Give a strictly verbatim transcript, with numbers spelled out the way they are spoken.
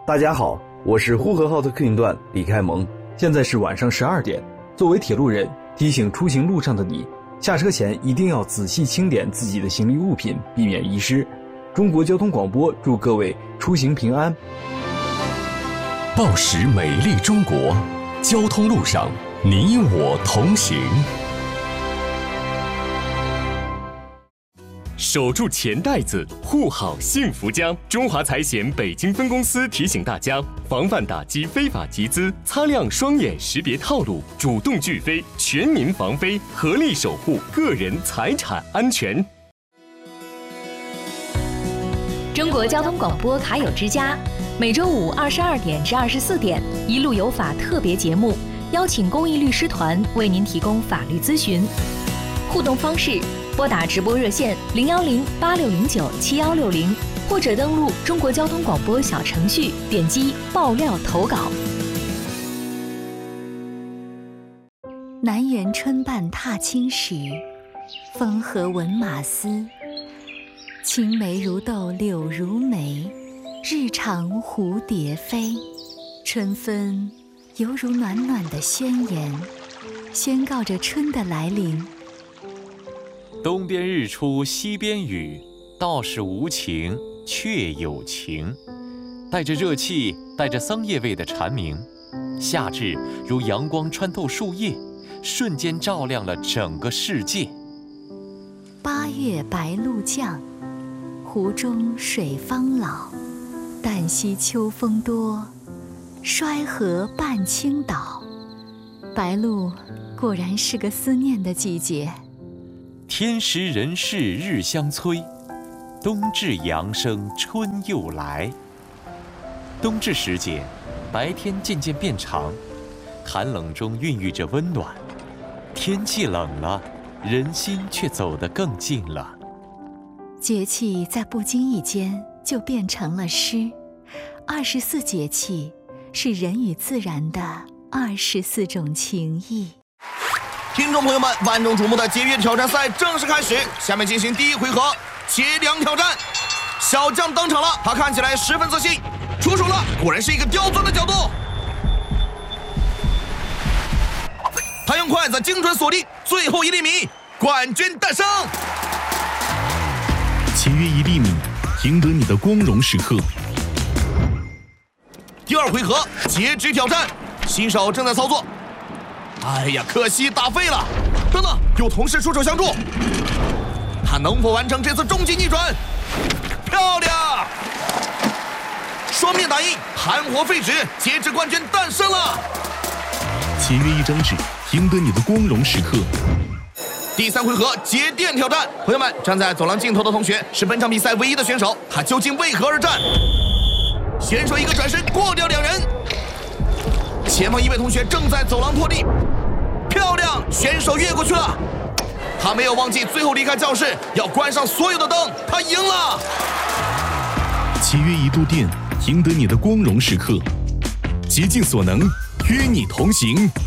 大家好，我是呼和浩特客运段李开蒙。 现在是晚上十二点。作为铁路人，提醒出行路上的你，下车前一定要仔细清点自己的行李物品，避免遗失。中国交通广播祝各位出行平安。 报时美丽中国，交通路上你我同行。守住钱袋子，护好幸福家。中华财险北京分公司提醒大家，防范打击非法集资，擦亮双眼识别套路，主动拒非，全民防非，合力守护个人财产安全。 中国交通广播卡友之家，每周五二十二点至二十四点，一路有法特别节目，邀请公益律师团为您提供法律咨询。互动方式：拨打直播热线零幺零八六零九七幺六零，或者登录中国交通广播小程序，点击爆料投稿。 南园春半踏青时，风和闻马嘶。青梅如豆柳如眉，日长蝴蝶飞。春分犹如暖暖的宣言，宣告着春的来临。 东边日出西边雨，道是无晴却有晴。带着热气，带着桑叶味的蝉鸣，夏至如阳光穿透树叶，瞬间照亮了整个世界。 八月白露降，湖中水方老。旦夕秋风多，衰河半倾倒。白露果然是个思念的季节。 天时人事日相催，冬至阳生春又来。冬至时节，白天渐渐变长，寒冷中孕育着温暖。天气冷了，人心却走得更近了。 节气在不经意间就变成了诗。二十四节气是人与自然的二十四种情谊。 听众朋友们，万众瞩目的节约挑战赛正式开始，下面进行第一回合节粮挑战。小将登场了，他看起来十分自信，出手了，果然是一个刁钻的角度。他用筷子精准锁定最后一粒米，冠军诞生。 节约一粒米，赢得你的光荣时刻。 第二回合截止挑战，新手正在操作。哎呀，可惜打废了！等等，有同事出手相助，他能否完成这次终极逆转？漂亮！双面打印，含活废纸，截止冠军诞生了。 节约一张纸，赢得你的光荣时刻。 第三回合节电挑战，朋友们，站在走廊尽头的同学是本场比赛唯一的选手，他究竟为何而战？选手一个转身过掉两人，前方一位同学正在走廊拖地，漂亮，选手越过去了。他没有忘记最后离开教室要关上所有的灯，他赢了。 节约一度电，赢得你的光荣时刻。竭尽所能，与你同行。